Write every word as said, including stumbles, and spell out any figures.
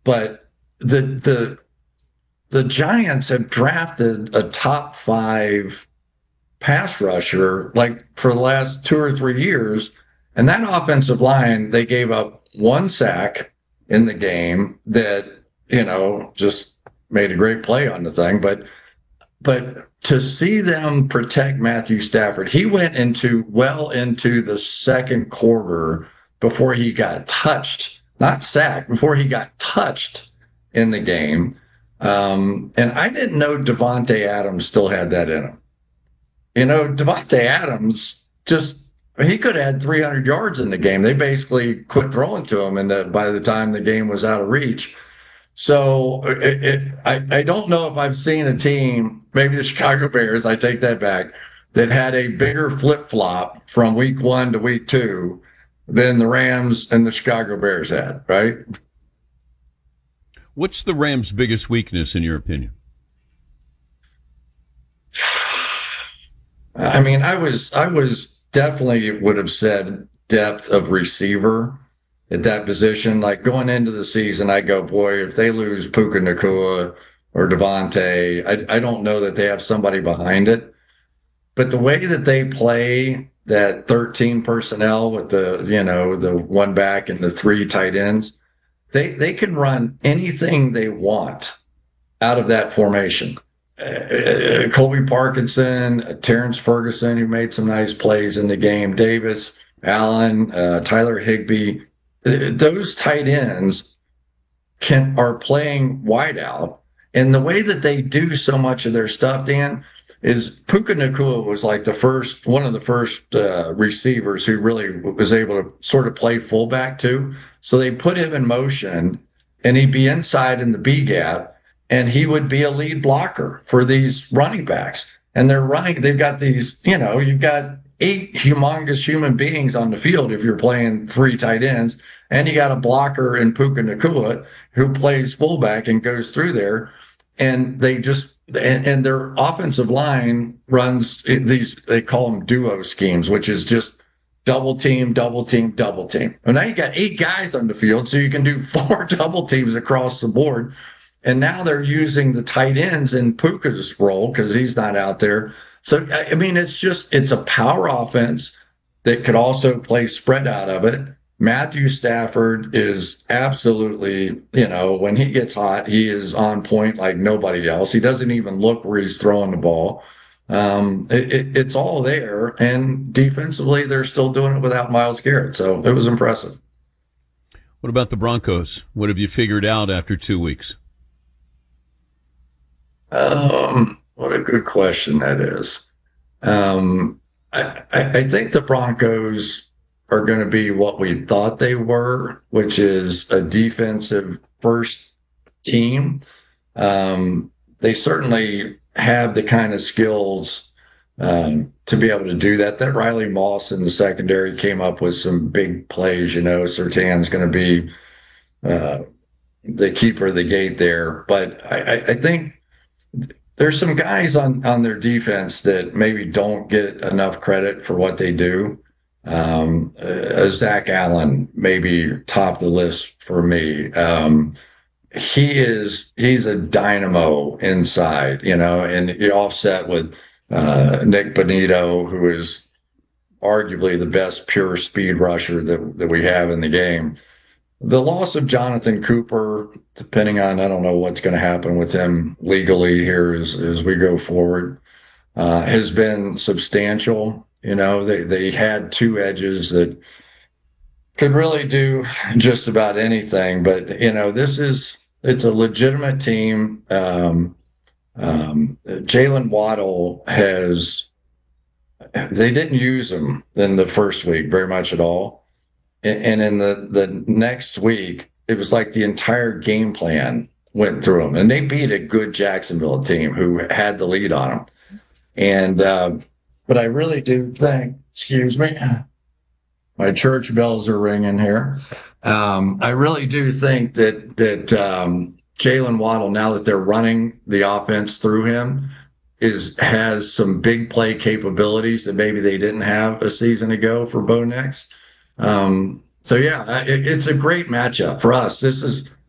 but the the the Giants have drafted a top five pass rusher like for the last two or three years, and that offensive line they gave up one sack in the game that you know just made a great play on the thing, but but to see them protect Matthew Stafford, he went into well into the second quarter before he got touched, not sacked, before he got touched in the game. Um, and I didn't know Devontae Adams still had that in him. You know, Devontae Adams just he could have had three hundred yards in the game. They basically quit throwing to him, and by the time the game was out of reach. So it, it, I, I don't know if I've seen a team, maybe the Chicago Bears, I take that back, that had a bigger flip flop from week one to week two than the Rams and the Chicago Bears had, right? What's the Rams' biggest weakness, in your opinion? I mean, I was, I was definitely would have said depth of receiver at that position. Like going into the season, I go, boy, if they lose Puka Nacua or Devontae, I, I don't know that they have somebody behind it. But the way that they play that thirteen personnel with the, you know, the one back and the three tight ends, they, they can run anything they want out of that formation. Uh, Colby Parkinson, Terrence Ferguson, who made some nice plays in the game, Davis, Allen, uh, Tyler Higbee, those tight ends can are playing wide out. And the way that they do so much of their stuff, Dan, is Puka Nacua was like the first, one of the first uh, receivers who really was able to sort of play fullback too. So they put him in motion and he'd be inside in the B gap and he would be a lead blocker for these running backs. And they're running, they've got these, you know, you've got eight humongous human beings on the field if you're playing three tight ends, and you got a blocker in Puka Nacua who plays fullback and goes through there, and they just and, and their offensive line runs these, they call them duo schemes, which is just double team, double team, double team. And now you got eight guys on the field, so you can do four double teams across the board. And now they're using the tight ends in Puka's role because he's not out there. So, I mean, it's just, it's a power offense that could also play spread out of it. Matthew Stafford is absolutely, you know, when he gets hot, he is on point like nobody else. He doesn't even look where he's throwing the ball. Um, it, it, it's all there. And defensively, they're still doing it without Myles Garrett. So it was impressive. What about the Broncos? What have you figured out after two weeks? Um, what a good question that is. Um, I, I, I think the Broncos are going to be what we thought they were, which is a defensive first team. Um, they certainly have the kind of skills um, to be able to do that. That Riley Moss in the secondary came up with some big plays. You know, Surtain's going to be uh, the keeper of the gate there. But I, I, I think there's some guys on, on their defense that maybe don't get enough credit for what they do. Um, uh, Zach Allen maybe top the list for me. Um, he is, he's a dynamo inside, you know, and you're offset with uh, Nick Bonito, who is arguably the best pure speed rusher that, that we have in the game. The loss of Jonathan Cooper, depending on, I don't know what's going to happen with him legally here as, as we go forward, uh, has been substantial. You know, they, they had two edges that could really do just about anything. But, you know, this is, it's a legitimate team. Um, um, Jalen Waddle has, they didn't use him in the first week very much at all. And in the, the next week, it was like the entire game plan went through them. And they beat a good Jacksonville team who had the lead on them. And, uh, but I really do think, excuse me, my church bells are ringing here. Um, I really do think that, that um, Jalen Waddle, now that they're running the offense through him, is has some big play capabilities that maybe they didn't have a season ago for Bo Nix. Um, so yeah, it, it's a great matchup for us. This is